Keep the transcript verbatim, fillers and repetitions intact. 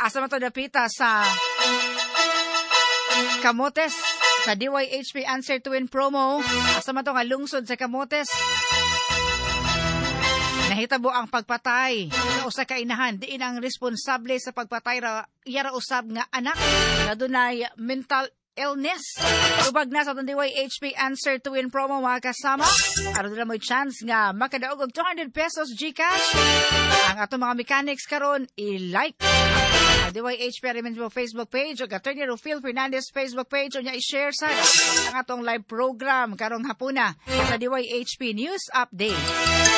Asa man to dapita sa Camotes sa D Y H P Answer to Win promo. Asa man to nga lungsod sa Camotes. Nahitabo ang pagpatay sa usa ka inahan diin ang responsable sa pagpatay ra iya ra usab nga anak nga dunay mental illness. Ubag na sa D Y H P Answer to Win promo mga kasama. Aron nila mo chance nga makadaog og two hundred pesos GCash. Ang ato mga mechanics karon i-like ang D Y H P Arimenbo Facebook page o Attorney Rufil Fernandez Facebook page o niya i-share sa ang atong live program karong hapuna sa D Y H P News Update.